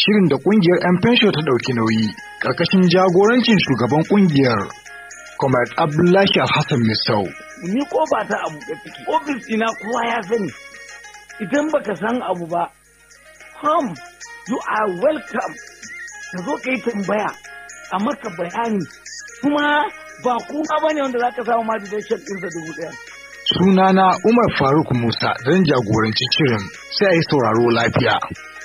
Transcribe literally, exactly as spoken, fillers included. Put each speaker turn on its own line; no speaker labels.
shirin da ƙungiyar 'yan fensho ta ɗauki nauyi ƙarƙashin jagorancin shugaban ƙungiyar Comrade Abdullahi Alhassan Misau.
Ni ko ba ta abu da take ofis ina kowa ya sani idan baka san abu ba come you are welcome ka zo ka yi tambaya a maka bayani kuma ba kuma bane wanda za ka samu ma da shan ɗinsa dubu ɗaya.
Sunana Umar Faruk Musa zan jagoranci shirin sai a yi sauraro lafiya.